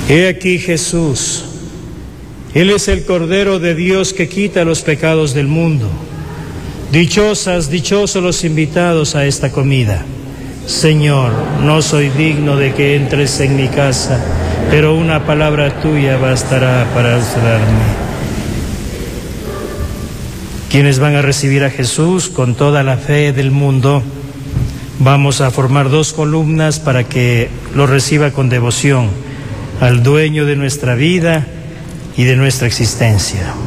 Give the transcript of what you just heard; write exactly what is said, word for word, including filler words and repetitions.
He aquí Jesús. Él es el Cordero de Dios que quita los pecados del mundo. Dichosas, dichosos los invitados a esta comida. Señor, no soy digno de que entres en mi casa, pero una palabra tuya bastará para salvarme. Quienes van a recibir a Jesús con toda la fe del mundo, vamos a formar dos columnas para que lo reciba con devoción al dueño de nuestra vida y de nuestra existencia.